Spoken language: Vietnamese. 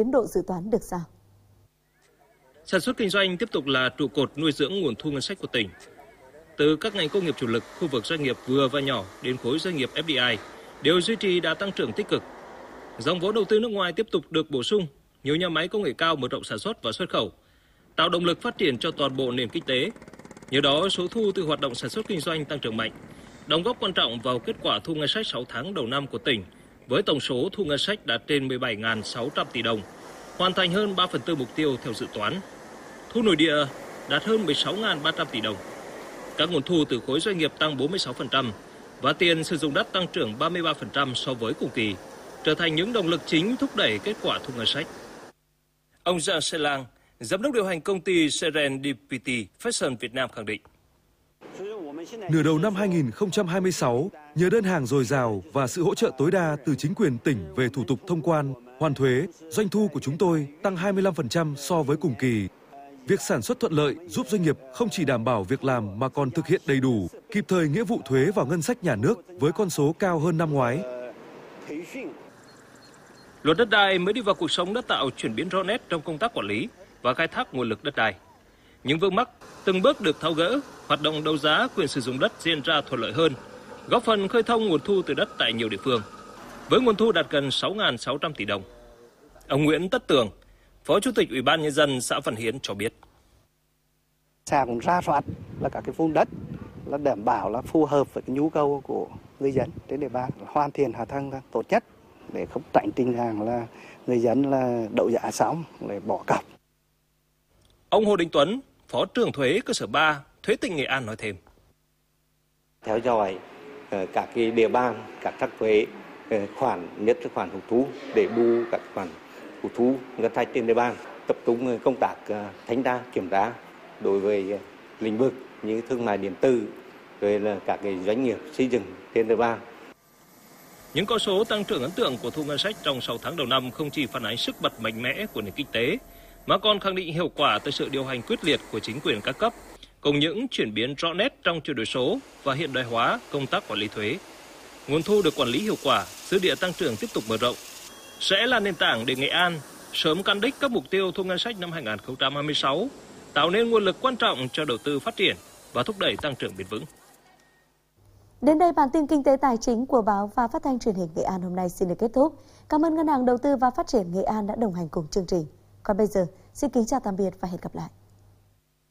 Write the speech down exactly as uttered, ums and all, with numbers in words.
tiến độ dự toán được giao. Sản xuất kinh doanh tiếp tục là trụ cột nuôi dưỡng nguồn thu ngân sách của tỉnh. Từ các ngành công nghiệp chủ lực, khu vực doanh nghiệp vừa và nhỏ đến khối doanh nghiệp ép đê i đều duy trì đà tăng trưởng tích cực. Dòng vốn đầu tư nước ngoài tiếp tục được bổ sung, nhiều nhà máy công nghệ cao mở rộng sản xuất và xuất khẩu, tạo động lực phát triển cho toàn bộ nền kinh tế. Nhờ đó, số thu từ hoạt động sản xuất kinh doanh tăng trưởng mạnh, đóng góp quan trọng vào kết quả thu ngân sách sáu tháng đầu năm của tỉnh, với tổng số thu ngân sách đạt trên mười bảy nghìn sáu trăm tỷ đồng, hoàn thành hơn ba phần tư mục tiêu theo dự toán. Thu nội địa đạt hơn mười sáu nghìn ba trăm tỷ đồng. Các nguồn thu từ khối doanh nghiệp tăng bốn mươi sáu phần trăm và tiền sử dụng đất tăng trưởng ba mươi ba phần trăm so với cùng kỳ, trở thành những động lực chính thúc đẩy kết quả thu ngân sách. Ông Jean Selang, giám đốc điều hành công ty Serendipity Fashion Việt Nam khẳng định. Nửa đầu năm hai nghìn không trăm hai mươi sáu, nhờ đơn hàng dồi dào và sự hỗ trợ tối đa từ chính quyền tỉnh về thủ tục thông quan, hoàn thuế, doanh thu của chúng tôi tăng hai mươi lăm phần trăm so với cùng kỳ. Việc sản xuất thuận lợi giúp doanh nghiệp không chỉ đảm bảo việc làm mà còn thực hiện đầy đủ, kịp thời nghĩa vụ thuế vào ngân sách nhà nước với con số cao hơn năm ngoái. Luật đất đai mới đi vào cuộc sống đã tạo chuyển biến rõ nét trong công tác quản lý và khai thác nguồn lực đất đai. Những vướng mắc từng bước được tháo gỡ, hoạt động đấu giá quyền sử dụng đất diễn ra thuận lợi hơn, góp phần khơi thông nguồn thu từ đất tại nhiều địa phương, với nguồn thu đạt gần sáu nghìn sáu trăm tỷ đồng. Ông Nguyễn Tất Tường, Phó Chủ tịch Ủy ban Nhân dân xã Văn Hiến cho biết. Xã cũng ra soát là các cái vùng đất là đảm bảo là phù hợp với cái nhu cầu của người dân trên địa bàn, hoàn thiện hạ tầng tốt nhất để không tránh tình trạng là người dân là đấu giá xong để bỏ cọc. Ông Hồ Đình Tuấn, Phó trưởng thuế cơ sở ba, Thuế tỉnh Nghệ An nói thêm. Theo dõi các cái địa bàn, các trắc thuế khoản, nhất là khoản hụt thu để bù các khoản hụt thu ngân sách trên địa bàn, tập trung công tác thanh tra kiểm tra đối với lĩnh vực như thương mại điện tử, rồi là các cái doanh nghiệp xây dựng trên địa bàn. Những con số tăng trưởng ấn tượng của thu ngân sách trong sáu tháng đầu năm không chỉ phản ánh sức bật mạnh mẽ của nền kinh tế, mà còn khẳng định hiệu quả từ sự điều hành quyết liệt của chính quyền các cấp, cùng những chuyển biến rõ nét trong chuyển đổi số và hiện đại hóa công tác quản lý thuế. Nguồn thu được quản lý hiệu quả, dư địa tăng trưởng tiếp tục mở rộng, sẽ là nền tảng để Nghệ An sớm căn đích các mục tiêu thu ngân sách năm hai nghìn không trăm hai mươi sáu, tạo nên nguồn lực quan trọng cho đầu tư phát triển và thúc đẩy tăng trưởng bền vững. Đến đây bản tin kinh tế tài chính của báo và phát thanh truyền hình Nghệ An hôm nay xin được kết thúc. Cảm ơn Ngân hàng Đầu tư và Phát triển Nghệ An đã đồng hành cùng chương trình. Còn bây giờ, xin kính chào tạm biệt và hẹn gặp lại.